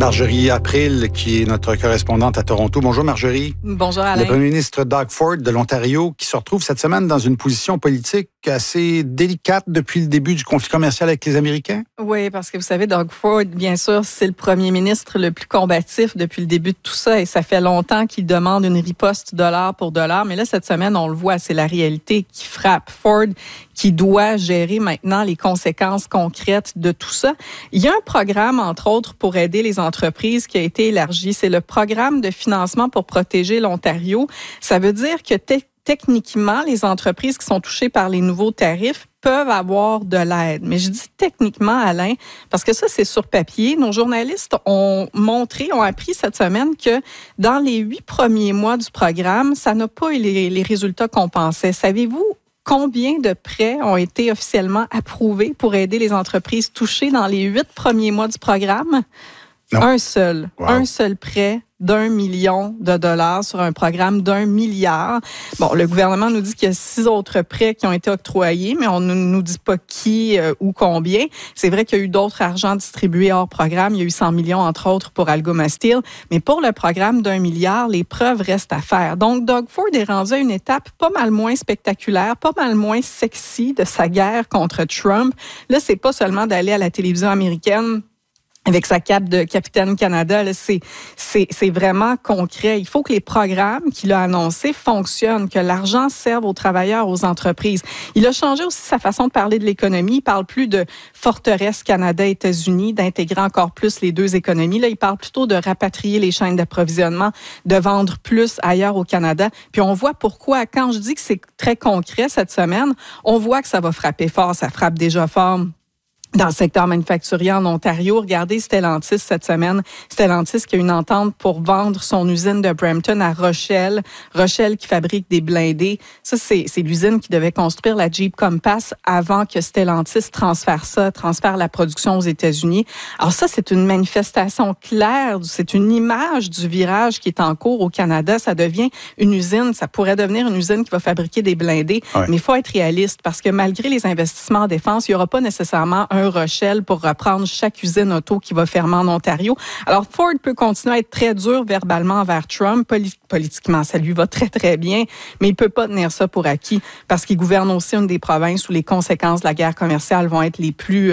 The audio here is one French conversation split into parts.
Marjorie April, qui est notre correspondante à Toronto. Bonjour Marjorie. Bonjour Alain. Le premier ministre Doug Ford de l'Ontario qui se retrouve cette semaine dans une position politique assez délicate depuis le début du conflit commercial avec les Américains. Oui, parce que vous savez, Doug Ford, bien sûr, c'est le premier ministre le plus combatif depuis le début de tout ça et ça fait longtemps qu'il demande une riposte dollar pour dollar. Mais là, cette semaine, on le voit, c'est la réalité qui frappe. Ford qui doit gérer maintenant les conséquences concrètes de tout ça. Il y a un programme, entre autres, pour aider les entreprises qui a été élargi. C'est le programme de financement pour protéger l'Ontario. Ça veut dire que techniquement, les entreprises qui sont touchées par les nouveaux tarifs peuvent avoir de l'aide. Mais je dis techniquement, Alain, parce que ça, c'est sur papier. Nos journalistes ont appris cette semaine que dans les 8 premiers mois du programme, ça n'a pas eu les résultats qu'on pensait. Savez-vous combien de prêts ont été officiellement approuvés pour aider les entreprises touchées dans les 8 premiers mois du programme? Non. Un seul. Wow. Un seul prêt d'1 million de dollars sur un programme d'1 milliard. Bon, le gouvernement nous dit qu'il y a 6 autres prêts qui ont été octroyés, mais on ne nous dit pas qui ou combien. C'est vrai qu'il y a eu d'autres argents distribués hors programme. Il y a eu 100 millions, entre autres, pour Algoma Steel. Mais pour le programme d'1 milliard, les preuves restent à faire. Donc, Doug Ford est rendu à une étape pas mal moins spectaculaire, pas mal moins sexy de sa guerre contre Trump. Là, c'est pas seulement d'aller à la télévision américaine avec sa cape de Capitaine Canada, là, c'est vraiment concret. Il faut que les programmes qu'il a annoncés fonctionnent, que l'argent serve aux travailleurs, aux entreprises. Il a changé aussi sa façon de parler de l'économie. Il parle plus de forteresse Canada-États-Unis, d'intégrer encore plus les deux économies. Là, il parle plutôt de rapatrier les chaînes d'approvisionnement, de vendre plus ailleurs au Canada. Puis on voit pourquoi, quand je dis que c'est très concret cette semaine, on voit que ça va frapper fort. Ça frappe déjà fort dans le secteur manufacturier en Ontario. Regardez Stellantis cette semaine. Stellantis qui a une entente pour vendre son usine de Brampton à Rochelle. Rochelle qui fabrique des blindés. Ça, c'est l'usine qui devait construire la Jeep Compass avant que Stellantis transfère la production aux États-Unis. Alors ça, c'est une manifestation claire, c'est une image du virage qui est en cours au Canada. Ça devient une usine, ça pourrait devenir une usine qui va fabriquer des blindés. Ouais. Mais il faut être réaliste parce que malgré les investissements en défense, il n'y aura pas nécessairement un Rochelle pour reprendre chaque usine auto qui va fermer en Ontario. Alors, Ford peut continuer à être très dur verbalement envers Trump. Politiquement, ça lui va très, très bien, mais il peut pas tenir ça pour acquis parce qu'il gouverne aussi une des provinces où les conséquences de la guerre commerciale vont être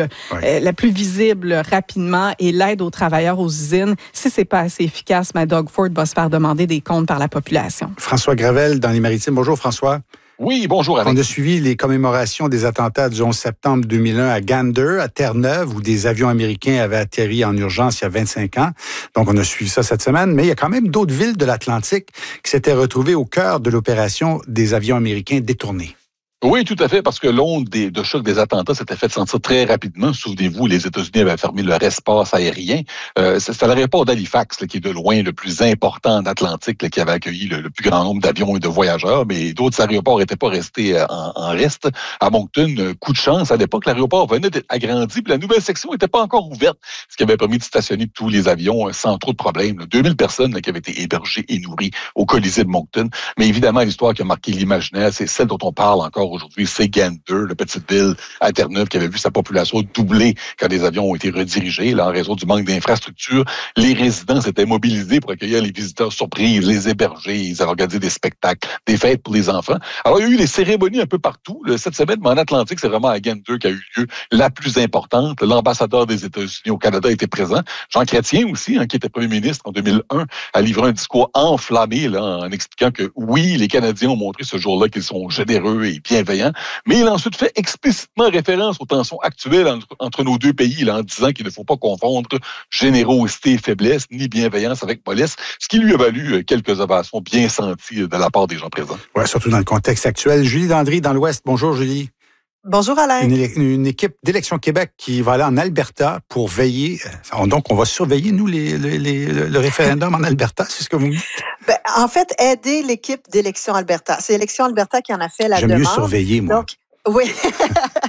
la plus visible rapidement et l'aide aux travailleurs aux usines, si c'est pas assez efficace, Doug Ford va se faire demander des comptes par la population. François Gravel dans les Maritimes. Bonjour François. Oui, bonjour. On a suivi les commémorations des attentats du 11 septembre 2001 à Gander, à Terre-Neuve, où des avions américains avaient atterri en urgence il y a 25 ans. Donc, on a suivi ça cette semaine. Mais il y a quand même d'autres villes de l'Atlantique qui s'étaient retrouvées au cœur de l'opération des avions américains détournés. Oui, tout à fait, parce que l'onde de choc des attentats s'était fait sentir très rapidement. Souvenez-vous, les États-Unis avaient fermé leur espace aérien. C'était l'aéroport d'Halifax, qui est de loin le plus important d'Atlantique, qui avait accueilli le plus grand nombre d'avions et de voyageurs, mais d'autres aéroports n'étaient pas restés en reste. À Moncton, coup de chance, à l'époque, l'aéroport venait d'être agrandi, puis la nouvelle section n'était pas encore ouverte, ce qui avait permis de stationner tous les avions sans trop de problèmes. 2000 personnes qui avaient été hébergées et nourries au Colisée de Moncton. Mais évidemment, l'histoire qui a marqué l'imaginaire, c'est celle dont on parle encore aujourd'hui, c'est Gander, la petite ville à Terre-Neuve qui avait vu sa population doubler quand les avions ont été redirigés là, en raison du manque d'infrastructures. Les résidents s'étaient mobilisés pour accueillir les visiteurs surprises, les héberger. Ils avaient organisé des spectacles, des fêtes pour les enfants. Alors, il y a eu des cérémonies un peu partout. Cette semaine, mais en Atlantique, c'est vraiment à Gander qu'a eu lieu la plus importante. L'ambassadeur des États-Unis au Canada était présent. Jean Chrétien aussi, qui était premier ministre en 2001, a livré un discours enflammé là, en expliquant que oui, les Canadiens ont montré ce jour-là qu'ils sont généreux et bienveillants. Mais il a ensuite fait explicitement référence aux tensions actuelles entre nos deux pays, là, en disant qu'il ne faut pas confondre générosité et faiblesse, ni bienveillance avec mollesse, ce qui lui a valu quelques ovations bien senties de la part des gens présents. Oui, surtout dans le contexte actuel. Julie Landry dans l'Ouest. Bonjour, Julie. Bonjour, Alain. Une équipe d'Élection Québec qui va aller en Alberta pour veiller. Donc, on va surveiller, nous, le référendum en Alberta, c'est ce que vous me dites? En fait, aider l'équipe d'Élection Alberta. C'est Élection Alberta qui en a fait la demande. J'aime mieux surveiller, moi. Donc, oui.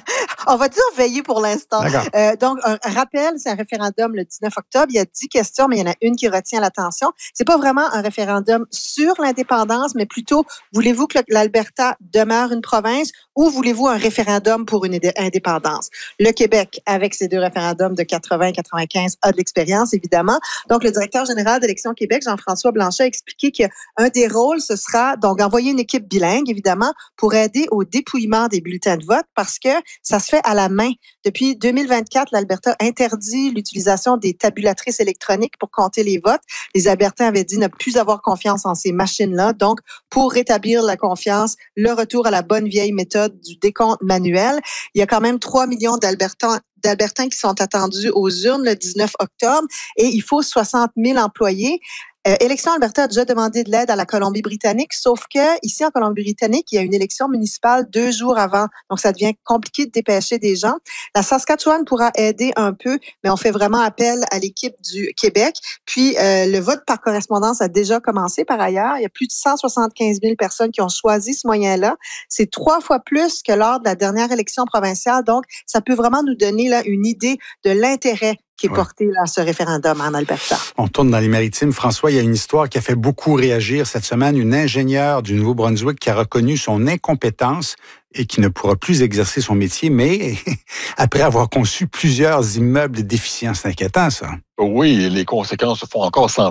On va dire veiller pour l'instant. D'accord. Donc, un rappel, c'est un référendum le 19 octobre. Il y a 10 questions, mais il y en a une qui retient l'attention. C'est pas vraiment un référendum sur l'indépendance, mais plutôt, voulez-vous que l'Alberta demeure une province ou voulez-vous un référendum pour une indépendance? Le Québec, avec ses deux référendums de 80 et 95, a de l'expérience, évidemment. Donc, le directeur général d'Élections Québec, Jean-François Blanchet, a expliqué qu'un des rôles, ce sera donc envoyer une équipe bilingue, évidemment, pour aider au dépouillement des bulletins de vote parce que ça se fait à la main. Depuis 2024, l'Alberta interdit l'utilisation des tabulatrices électroniques pour compter les votes. Les Albertains avaient dit ne plus avoir confiance en ces machines-là. Donc, pour rétablir la confiance, le retour à la bonne vieille méthode du décompte manuel. Il y a quand même 3 millions d'Albertains qui sont attendus aux urnes le 19 octobre et il faut 60 000 employés. Élection Alberta a déjà demandé de l'aide à la Colombie-Britannique, sauf que ici en Colombie-Britannique, il y a une élection municipale 2 jours avant, donc ça devient compliqué de dépêcher des gens. La Saskatchewan pourra aider un peu, mais on fait vraiment appel à l'équipe du Québec. Puis le vote par correspondance a déjà commencé par ailleurs. Il y a plus de 175 000 personnes qui ont choisi ce moyen-là. C'est 3 fois plus que lors de la dernière élection provinciale, donc ça peut vraiment nous donner là une idée de l'intérêt qui est porté à ce référendum en Alberta. On tourne dans les Maritimes. François, il y a une histoire qui a fait beaucoup réagir cette semaine. Une ingénieure du Nouveau-Brunswick qui a reconnu son incompétence et qui ne pourra plus exercer son métier, mais après avoir conçu plusieurs immeubles déficients. C'est inquiétant, ça. Oui, les conséquences se font encore sentir.